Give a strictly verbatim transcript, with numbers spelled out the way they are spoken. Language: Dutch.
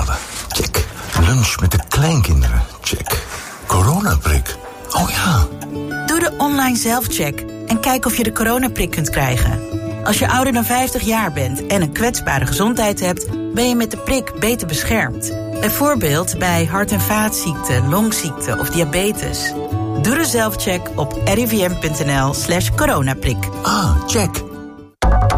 halen? Check. Lunch met de kleinkinderen? Check. Coronaprik? Oh ja. Doe de online zelfcheck en kijk of je de coronaprik kunt krijgen. Als je ouder dan vijftig jaar bent en een kwetsbare gezondheid hebt, ben je met de prik beter beschermd. Bijvoorbeeld bij hart- en vaatziekten, longziekten of diabetes. Doe de zelfcheck op r i v m punt n l slash coronaprik. Ah, check.